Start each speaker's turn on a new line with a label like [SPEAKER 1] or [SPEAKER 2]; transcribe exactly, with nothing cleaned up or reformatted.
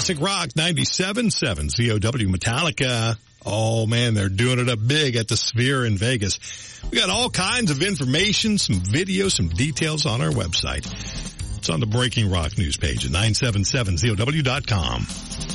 [SPEAKER 1] Classic Rock ninety-seven point seven C O W. Metallica. Oh man, they're doing it up big at the Sphere in Vegas. We got all kinds of information, some videos, some details on our website. It's on the Breaking Rock news page at nine seven seven C O W dot com.